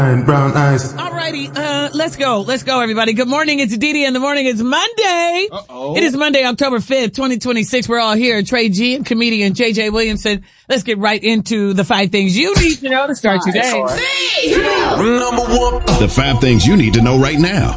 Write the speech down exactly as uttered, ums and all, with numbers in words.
And brown eyes. All righty, uh, let's go. Let's go, everybody. Good morning. It's Didi in the morning. It's Monday. Uh-oh. It is Monday, October fifth, twenty twenty-six. We're all here. Trey G and comedian J J Williamson. Let's get right into the five things you need to know to start your day. The five things you need to know right now.